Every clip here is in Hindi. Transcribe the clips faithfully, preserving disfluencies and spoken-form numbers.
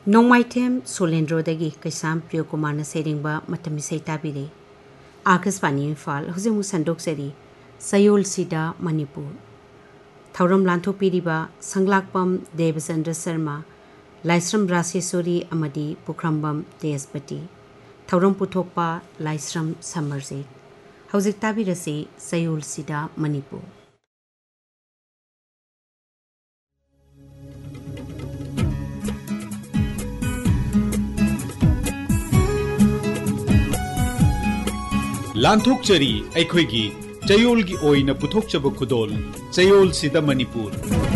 नोंमाइथेम सोलेंद्रोदगी कैसाम प्रियकुमारन सेरिंगबा मतमिसै ताबिरे आकाशवाणी इम्फाल हुजेमु संदोक्सरी सयोल सिदा मणिपुर थौरम लांथोपीरिबा संगलाकपम देवचंद्र शर्मा लाइस्रम रासेश्वरी अमदी पुखरम्बम तेजपति थौरम पुथोकपा लाइस्रम समरजीत हौजिक ताबिरसे सयोल सिदा मणिपुर लांथोकचरी अखोइगी चयोलगी ओइना पुथोकचब खुदोल चयोल सिदा मणिपुर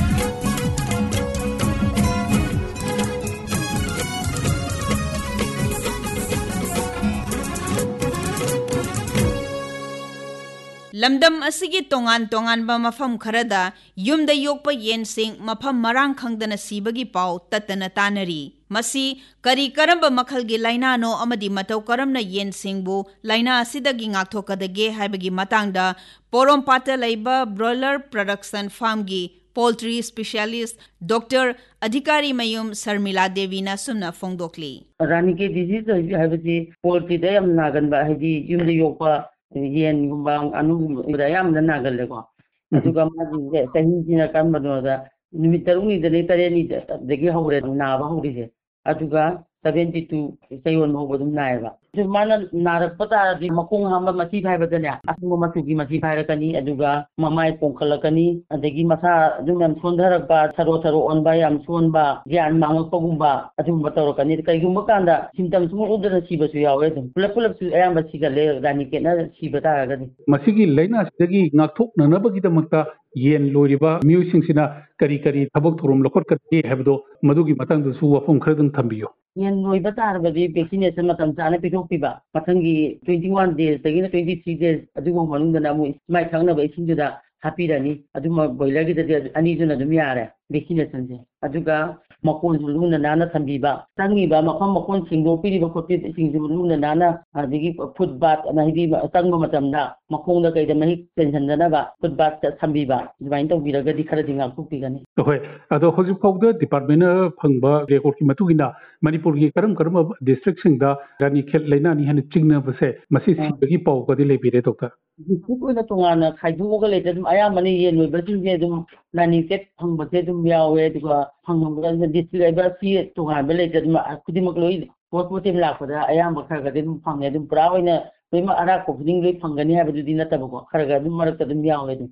लमदम असिगी तोंगान तोंगान बा मफम खरदा युमदा योकपा येनसिंग मफम मरांग खंगदना सीबगी पाव तत्तना तानरी मसी करी करंब मखलगी लाइनानो अमदी मतौ करमना येनसिंगबु लाइना असिदगी ngaktokadage हाइबगी मतंगदा पोरोमपाता लैबा broiler production फार्मगी poultry specialist doctor अधिकारी मयूम शर्मिला देवीना सुमना फोंगदोकली रानी के disease हाइबजी poultry they Yama नागनबा हाइदी युमदा योकपा yen gumba anu ida yam na nagal ko aduga ma ji tahi jina kan bado da nimit taruni da ne tare ni da ge hawre na ba hawri je aduga seventy-two sayon ho bodum na ba ju mana narak pata di makung hamba masi phai ba ne asu ma su gi masi phai ra kani aduga mamai pongkhala kani adagi masa jum yam sondharak ba tharo tharo on ba yam son ba gyan mangok ko gumba adum ba tawro kani kai gumba kanda symptoms mu udra si ba su yawe dum pulap pulap su ayam ba si ga le dani ke na si ba ta ga ni masigi laina dagi ngakthok nanabagi damakta yen loiriba music sina kari kari thabok thorum lokot kati habdo madugi matang du su wafum khradum thambiyo yen loiba tar ba di vaccination matam chana pithok piba mathangi twenty-one days dagi na twenty-three days adugo manung da mu mai thangna ba isin da happy rani aduma boiler gi da ani juna dum yare vaccination je aduga makon luna nana thambiba tangi ba makham makon singdo piri ba khopi singju luna nana adigi food bath na hidi tangba matam da makong da kai da mahi tension da na ba food bath thambiba dubain to biraga di khara dinga ku pigani hoi ado hoji phawda department phangba record ki matugina manipur gi karam karam district sing da rani khel laina ni han chingna base masi sibagi paw ko di lebire doctor district oina tongana khaidu ga leta dum aya mani yen noi ba jing je dum nani ket phangba je dum yawe duga phangba ga district ai ba si tongana ba leta dum kudimak loi pot potem la ko da aya ba kha ga dum phangye dum pra oina Prima ara ko fuding loi phangani ha badu dinata ba khara ga dum marak dum yawe dum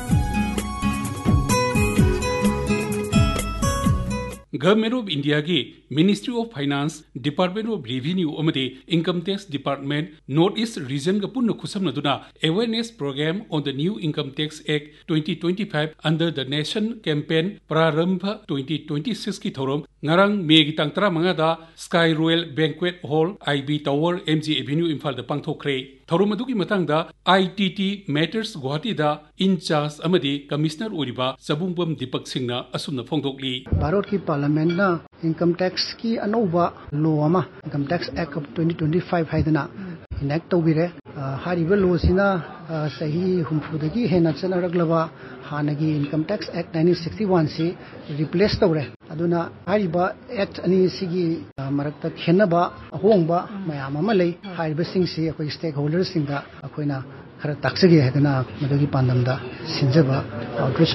Government of India की Ministry of Finance, Department of Revenue अमदे Income Tax Department North East Region का पुनः खुशम नदुना Awareness Program on the New Income Tax Act twenty twenty-five under the Nation Campaign प्रारंभ twenty twenty-six की थोरम ngarang मे की tantra मंगादा Sky Royal Banquet Hall I B Tower M G Avenue Imphal the पांगथोक्रे theorem मदुगी मतंगदा I T T Matters Guwahati दा in charge अमदे कमिश्नर ओरिबा सबुंगबम दीपक सिंहना असुमना फोंगदोकली भारत की पार्लियामेंट ना इनकम टैक्स की अनोबा लो अमा income tax act of twenty twenty-five हाइदना enact तौबिरे हारिबा लो सिना सही हुमफुदगी हेना चनरगलबा हानगी income tax act nineteen sixty-one से रिप्लेस तौरे अदुना हारिबा एक्ट अनि सिगी मरक्ता खेनबा अहोंगबा मयाम अमा लै हारिबा सिंगसी अखोय स्टेक होल्डर्स सिंगदा अखोयना खरा ताक्सगे हेदना मदुगी पांदमदा सिंजबा आउटरीच